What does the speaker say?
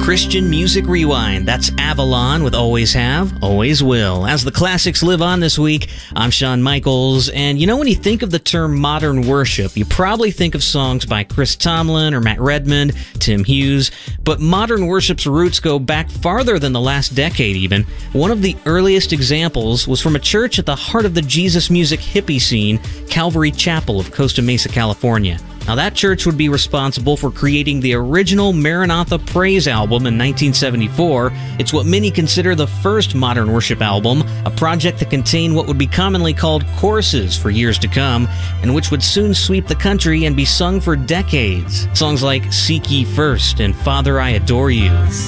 Christian Music Rewind. That's Avalon with Always Have, Always Will. As the classics live on this week, I'm Shawn Michaels, and you know when you think of the term modern worship, you probably think of songs by Chris Tomlin or Matt Redman, Tim Hughes, but modern worship's roots go back farther than the last decade even. One of the earliest examples was from a church at the heart of the Jesus music hippie scene, Calvary Chapel of Costa Mesa, California. Now, that church would be responsible for creating the original Maranatha Praise album in 1974. It's what many consider the first modern worship album, a project that contained what would be commonly called choruses for years to come, and which would soon sweep the country and be sung for decades. Songs like Seek Ye First and Father, I Adore You.